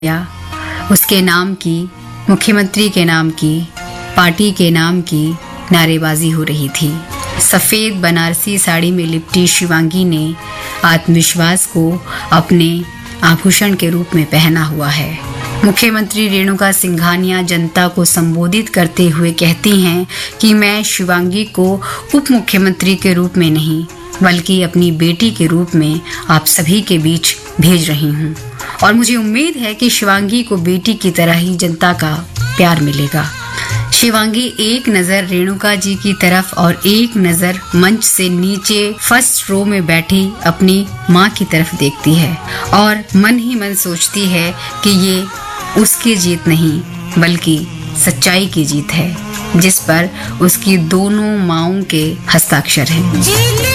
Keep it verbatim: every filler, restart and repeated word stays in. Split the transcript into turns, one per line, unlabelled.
या उसके नाम की, मुख्यमंत्री के नाम की, पार्टी के नाम की नारेबाजी हो रही थी। सफेद बनारसी साड़ी में लिपटी शिवांगी ने आत्मविश्वास को अपने आभूषण के रूप में पहना हुआ है। मुख्यमंत्री रेणुका सिंघानिया जनता को संबोधित करते हुए कहती हैं कि मैं शिवांगी को उप मुख्यमंत्री के रूप में नहीं बल्कि अपनी बेटी के रूप में आप सभी के बीच भेज रही हूँ और मुझे उम्मीद है कि शिवांगी को बेटी की तरह ही जनता का प्यार मिलेगा। शिवांगी एक नजर रेणुका जी की तरफ और एक नजर मंच से नीचे फर्स्ट रो में बैठी अपनी माँ की तरफ देखती है और मन ही मन सोचती है कि ये उसकी जीत नहीं बल्कि सच्चाई की जीत है, जिस पर उसकी दोनों माँओं के हस्ताक्षर हैं।